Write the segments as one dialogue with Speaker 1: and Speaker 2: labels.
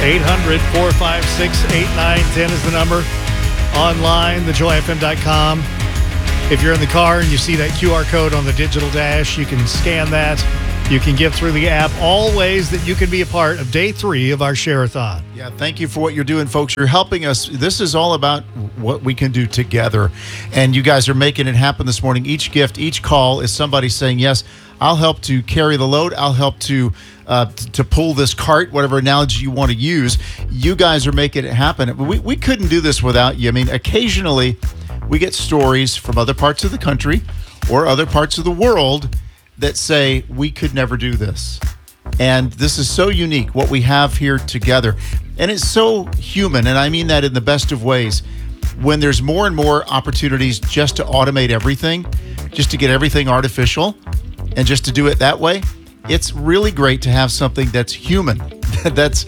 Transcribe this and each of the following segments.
Speaker 1: 800-456-8910 is the number. Online, thejoyfm.com. If you're in the car and you see that QR code on the digital dash, you can scan that. You can give through the app. All ways that you can be a part of day 3 of our Share-a-thon.
Speaker 2: Yeah, thank you for what you're doing, folks. You're helping us. This is all about what we can do together. And you guys are making it happen this morning. Each gift, each call is somebody saying, yes, I'll help to carry the load. I'll help to pull this cart, whatever analogy you want to use. You guys are making it happen. We couldn't do this without you. I mean, occasionally we get stories from other parts of the country or other parts of the world that say we could never do this. And this is so unique, what we have here together. And it's so human, and I mean that in the best of ways. When there's more and more opportunities just to automate everything, just to get everything artificial, and just to do it that way, it's really great to have something that's human, that's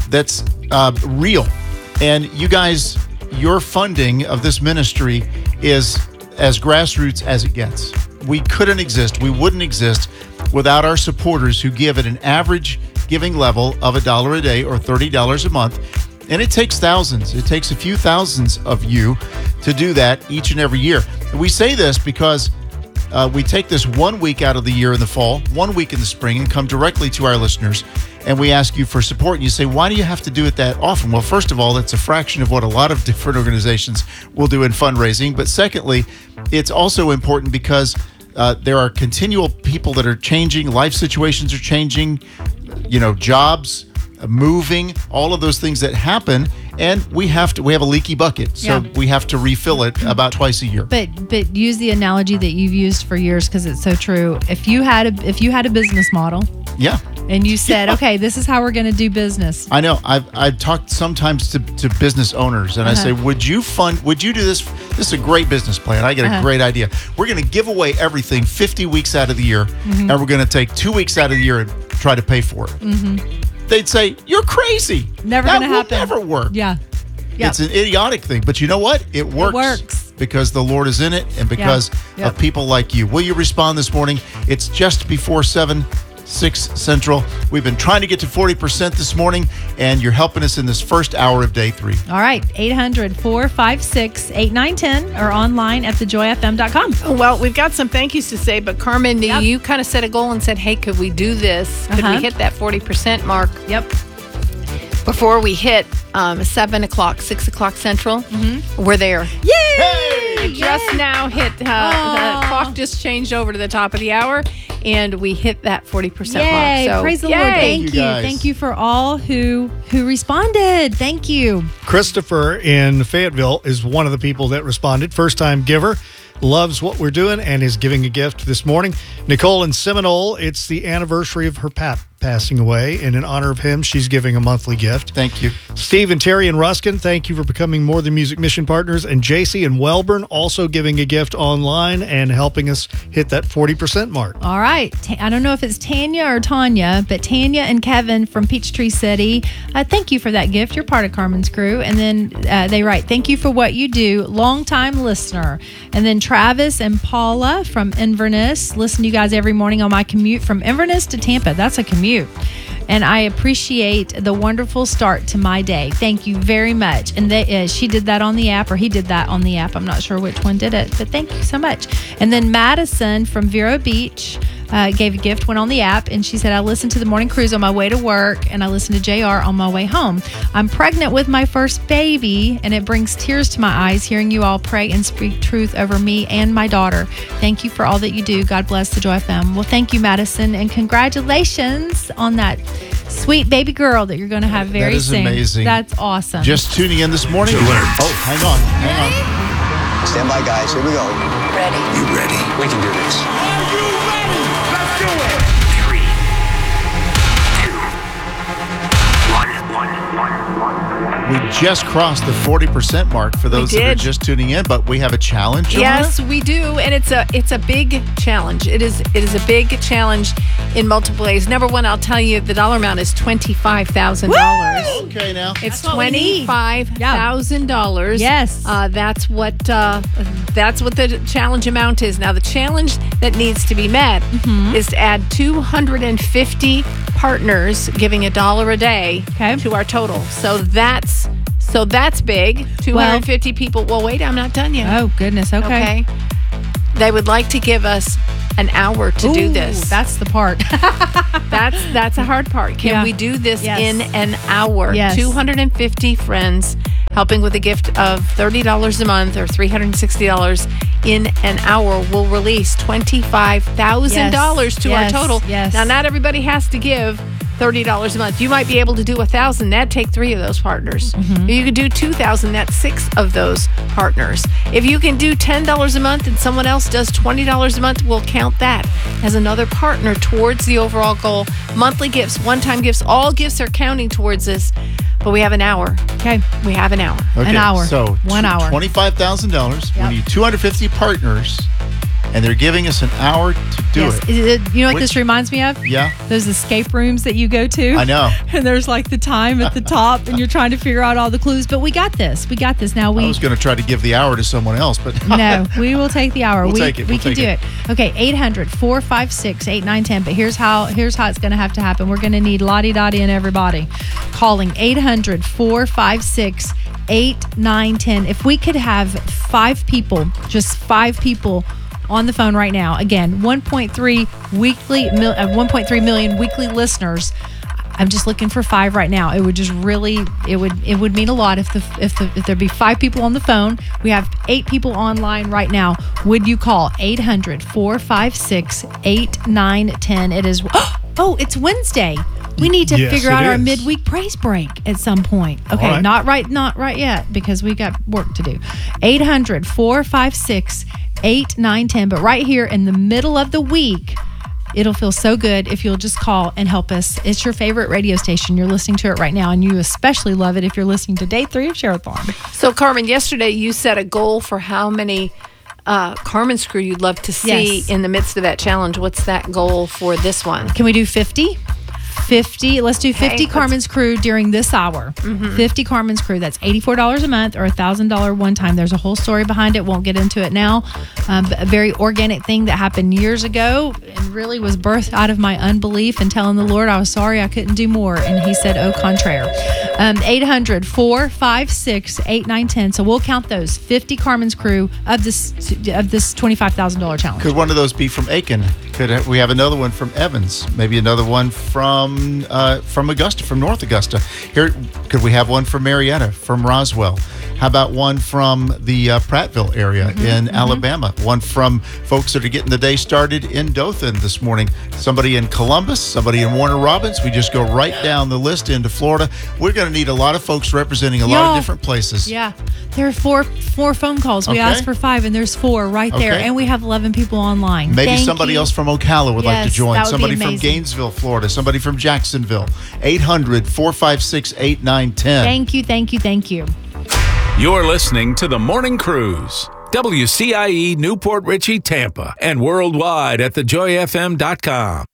Speaker 2: real. And you guys, your funding of this ministry is as grassroots as it gets. We couldn't exist, we wouldn't exist without our supporters who give at an average giving level of $1 a day or $30 a month. And it takes thousands. It takes a few thousands of you to do that each and every year. And we say this because we take this 1 week out of the year in the fall, 1 week in the spring, and come directly to our listeners. And we ask you for support. And you say, why do you have to do it that often? Well, first of all, that's a fraction of what a lot of different organizations will do in fundraising. But secondly, it's also important because there are continual people that are changing. Life situations are changing, jobs, moving, all of those things that happen. And we have a leaky bucket, so we have to refill it about twice a year.
Speaker 3: But use the analogy that you've used for years because it's so true. If you had a business model, and you said, okay, this is how we're going to do business.
Speaker 2: I know. I've talked sometimes to business owners, and I say, would you do this? This is a great business plan. I get a great idea. We're going to give away everything 50 weeks out of the year, and we're going to take 2 weeks out of the year and try to pay for it. They'd say, you're crazy.
Speaker 3: Never going to happen.
Speaker 2: That will never work.
Speaker 3: Yeah.
Speaker 2: It's an idiotic thing. But you know what? It works. It works. Because the Lord is in it and because of people like you. Will you respond this morning? It's just before 6 Central. We've been trying to get to 40% this morning, and you're helping us in this first hour of day 3.
Speaker 3: All right. 800-456-8910 or online at thejoyfm.com.
Speaker 4: Well, we've got some thank yous to say, but Carmen, you kind of set a goal and said, hey, could we do this? Could we hit that 40% mark?
Speaker 3: Yep.
Speaker 4: Before we hit 7 o'clock, 6 o'clock Central, we're there.
Speaker 3: Yay!
Speaker 4: Hey! Just now hit, the clock just changed over to the top of the hour, and we hit that 40%
Speaker 3: mark.
Speaker 4: So,
Speaker 3: praise the Lord. Thank you. Thank you for all who responded. Thank you.
Speaker 1: Christopher in Fayetteville is one of the people that responded. First-time giver. Loves what we're doing and is giving a gift this morning. Nicole in Seminole, it's the anniversary of her pap passing away, and in honor of him, she's giving a monthly gift.
Speaker 2: Thank you.
Speaker 1: Steve and Terry in Ruskin, thank you for becoming More Than Music Mission partners. And JC in Welborn, also giving a gift online and helping us hit that 40% mark.
Speaker 3: All right. I don't know if it's Tanya or Tanya, but Tanya and Kevin from Peachtree City, thank you for that gift. You're part of Carmen's crew. And then they write, thank you for what you do. Long-time listener. And then Travis and Paula from Inverness, listen to you guys every morning on my commute from Inverness to Tampa. That's a commute. And I appreciate the wonderful start to my day. Thank you very much. And she did that on the app, or he did that on the app. I'm not sure which one did it, but thank you so much. And then Madison from Vero Beach gave a gift, went on the app, and she said, I listened to the morning cruise on my way to work, and I listened to JR on my way home. I'm pregnant with my first baby, and it brings tears to my eyes hearing you all pray and speak truth over me and my daughter. Thank you for all that you do. God bless the Joy FM. Well, thank you, Madison, and congratulations on that sweet baby girl that you're going to have very soon.
Speaker 2: That is amazing.
Speaker 3: That's awesome.
Speaker 2: Just tuning in this morning. Oh, hang on.
Speaker 5: Stand by, guys. Here we go.
Speaker 6: Ready?
Speaker 5: You ready? We can do this.
Speaker 6: Are you ready? Let's do it. 3, 2, 1.
Speaker 2: We just crossed the 40% mark for those that are just tuning in, but we have a challenge.
Speaker 4: Yes, we do, and it's a big challenge. It is a big challenge in multiple ways. Number one, I'll tell you the dollar amount is $25,000.
Speaker 2: Okay, now
Speaker 4: it's $25,000.
Speaker 3: Yes,
Speaker 4: that's what the challenge amount is. Now, the challenge that needs to be met is to add 250 partners giving $1 a day
Speaker 3: Okay.
Speaker 4: to our total. So that's big. 250 people. Well, wait, I'm not done yet.
Speaker 3: Oh, goodness. Okay.
Speaker 4: They would like to give us an hour to do
Speaker 3: Ooh,
Speaker 4: this.
Speaker 3: That's the part.
Speaker 4: That's a hard part. Can
Speaker 3: Yeah.
Speaker 4: we do this
Speaker 3: Yes.
Speaker 4: in an hour?
Speaker 3: Yes.
Speaker 4: 250 friends helping with a gift of $30 a month or $360 in an hour will release $25,000 to our
Speaker 3: Yes.
Speaker 4: total.
Speaker 3: Yes.
Speaker 4: Now, not everybody has to give $30 a month. You might be able to do 1,000. That'd take 3 of those partners.
Speaker 3: Mm-hmm.
Speaker 4: If you could do 2,000, that's 6 of those partners. If you can do $10 a month and someone else does $20 a month, we'll count that as another partner towards the overall goal. Monthly gifts, one-time gifts, all gifts are counting towards this. But we have an hour.
Speaker 3: Okay.
Speaker 4: We have an hour.
Speaker 2: Okay,
Speaker 3: An hour.
Speaker 2: So
Speaker 3: 1 hour.
Speaker 2: $25,000.
Speaker 3: Yep.
Speaker 2: We need 250 partners, and they're giving us an hour to do
Speaker 3: Yes.
Speaker 2: it.
Speaker 3: You know what
Speaker 2: Which-
Speaker 3: this reminds me of?
Speaker 2: Yeah,
Speaker 3: Those escape rooms that you go to.
Speaker 2: I know.
Speaker 3: And there's like the time at the top, and you're trying to figure out all the clues. But we got this. We got this. Now
Speaker 2: I
Speaker 3: we.
Speaker 2: was going to try to give the hour to someone else, but
Speaker 3: No, we will take the hour.
Speaker 2: We'll
Speaker 3: we
Speaker 2: take it.
Speaker 3: we
Speaker 2: We'll
Speaker 3: can
Speaker 2: take
Speaker 3: do
Speaker 2: it.
Speaker 3: it. Okay, 800-456-8910. But here's how it's going to have to happen. We're going to need Lottie Dottie and everybody calling 800-456-8910. If we could have 5 people, just 5 people on the phone right now. Again, 1.3 million weekly listeners. I'm just looking for 5 right now. It would just really, it would mean a lot if there'd be 5 people on the phone. We have 8 people online right now. Would you call 800-456-8910? It is, oh, it's Wednesday. We need to
Speaker 1: Yes,
Speaker 3: figure
Speaker 1: it
Speaker 3: out our
Speaker 1: is.
Speaker 3: midweek praise break at some point. Okay,
Speaker 1: All right.
Speaker 3: not right yet because we got work to do. 800-456-8910. But right here in the middle of the week, it'll feel so good if you'll just call and help us. It's your favorite radio station. You're listening to it right now, and you especially love it if you're listening to Day 3 of Sherathon.
Speaker 4: So, Carmen, yesterday you set a goal for how many Carmen's crew you'd love to see
Speaker 3: Yes.
Speaker 4: in the midst of that challenge. What's that goal for this one?
Speaker 3: Can we do 50? 50. Let's do 50
Speaker 4: Okay,
Speaker 3: Carmen's Crew during this hour. 50 Carmen's Crew. That's $84 a month or $1,000 one time. There's a whole story behind it. Won't get into it now. But a very organic thing that happened years ago and really was birthed out of my unbelief and telling the Lord I was sorry I couldn't do more. And he said, au contraire. 800-456-8910. So we'll count those 50 Carmen's Crew of this $25,000 challenge.
Speaker 2: could one of those be from Aiken? Could we have another one from Evans? Maybe another one from Augusta, from North Augusta. Here, could we have one from Marietta, from Roswell? How about one from the Prattville area in Alabama? One from folks that are getting the day started in Dothan this morning. Somebody in Columbus, somebody in Warner Robins. We just go right down the list into Florida. We're going to need a lot of folks representing a lot
Speaker 3: Y'all.
Speaker 2: of different places.
Speaker 3: Yeah, there are four phone calls. We
Speaker 2: Okay.
Speaker 3: asked for 5, and there's 4 right there,
Speaker 2: Okay.
Speaker 3: and we have 11 people online.
Speaker 2: Maybe
Speaker 3: Thank
Speaker 2: somebody
Speaker 3: you.
Speaker 2: else from Ocala would like to
Speaker 3: Yes,
Speaker 2: join.
Speaker 3: that would be
Speaker 2: Somebody from
Speaker 3: amazing.
Speaker 2: Gainesville, Florida. Somebody from Jacksonville. 800-456-8910.
Speaker 3: Thank you, thank you, thank you.
Speaker 7: You're listening to The Morning Cruise. WCIE Newport Richey, Tampa, and worldwide at thejoyfm.com.